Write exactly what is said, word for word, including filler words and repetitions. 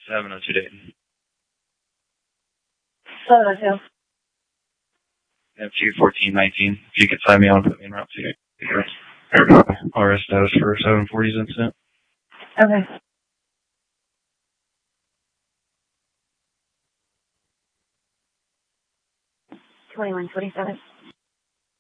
seven oh two Dayton. seven oh two. F two fourteen nineteen. If you could sign me on, put me in route two. R S status for seven forty's incident. Okay. twenty-one twenty-seven.